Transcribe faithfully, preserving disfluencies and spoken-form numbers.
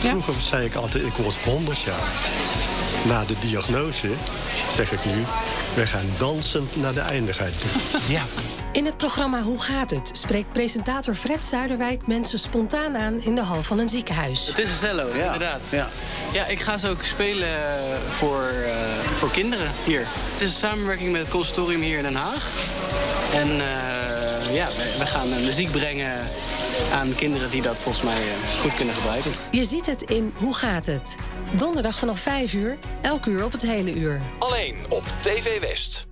Vroeger ja. zei ik altijd, ik word honderd jaar. Na de diagnose zeg ik nu, we gaan dansend naar de eindigheid toe. Ja. In het programma Hoe gaat het? Spreekt presentator Fred Zuiderwijk mensen spontaan aan in de hal van een ziekenhuis. Het is een cello, ja. inderdaad. Ja. Ja, ik ga ze ook spelen voor, uh, voor kinderen hier. Het is een samenwerking met het conservatorium hier in Den Haag. En uh, ja, we, we gaan uh, muziek brengen aan kinderen die dat volgens mij uh, goed kunnen gebruiken. Je ziet het in Hoe gaat het? Donderdag vanaf vijf uur, elk uur op het hele uur. Alleen op T V West.